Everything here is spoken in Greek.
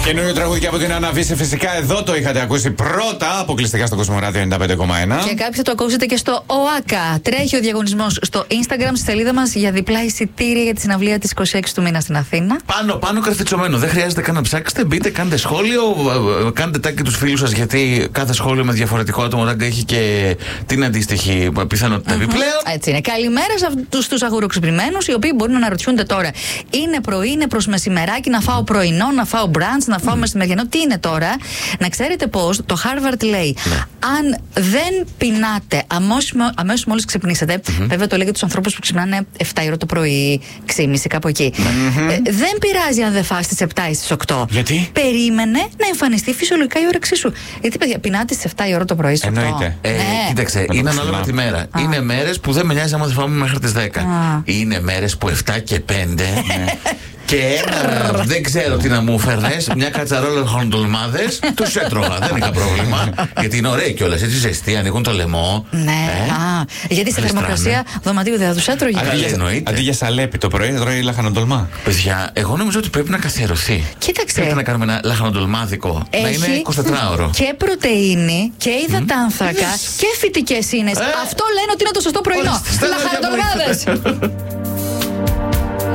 Καινούριο τραγούδι από την Άννα Βύση. Φυσικά εδώ το είχατε ακούσει πρώτα, αποκλειστικά στο Κοσμοράδιο 95,1. Και κάποιοι θα το ακούσετε και στο ΟΑΚΑ. Τρέχει ο διαγωνισμός στο Instagram, στη σελίδα μας, για διπλά εισιτήρια για τη συναυλία της 26 του μήνα στην Αθήνα. Πάνω καρφιτσωμένο. Δεν χρειάζεται καν να ψάξετε. Μπείτε, κάντε σχόλιο, κάντε tag και τους φίλους σας, γιατί κάθε σχόλιο με διαφορετικό άτομο tag έχει και την αντίστοιχη πιθανότητα επιπλέον. Έτσι είναι. Καλημέρα σε αυτούς τους αγουροξυπνημένους, οι οποίοι μπορεί να αναρωτιούνται τώρα. Είναι πρωί, είναι προς μεσημεράκι, να φάω πρωινό, να φάω brunch, να φάω μεσημεριανό. Τι είναι τώρα? Να ξέρετε πως το Harvard λέει, αν δεν πεινάτε αμέσως μόλις ξυπνήσετε, βέβαια το λέει για τους ανθρώπους που ξυπνάνε 7 ώρα το πρωί, 6:30 κάπου εκεί. Δεν πειράζει αν δεν φας στις 7 ή στις 8. Γιατί? Περίμενε να εμφανιστεί φυσιολογικά η όρεξή σου. Γιατί, παιδιά, πεινάτε στις 7 η ώρα το πρωί, στις 8. Εννοείται. Κοίταξε, είναι ανάλογα τη μέρα. Είναι μέρες που δεν με νοιάζει άμα δεν φάμε μέχρι τις 10. Είναι μέρες που 7 και 5. Και δεν ξέρω τι να μου φέρνες, μια κατσαρόλα χοντολμάδες, τους έτρωγα, δεν είχα πρόβλημα. Γιατί είναι ωραία κιόλας, έτσι ζεστή, ανοίγουν το λαιμό. Ναι, γιατί στη θερμοκρασία δωματίου δεν θα τους έτρωγε. Αντί για σαλέπι το πρωί, τρώει λαχανοτολμά. Παιδιά, εγώ νομίζω ότι πρέπει να καθιερωθεί. Κοίταξε. Πρέπει να κάνουμε ένα λαχανοτολμάδικο. Να είναι 24ωρο. Και πρωτεΐνη και υδατάνθρακα και φυτικές ίνες. Αυτό λένε ότι είναι το σωστό πρωινό. Λαχανοτολμάδες.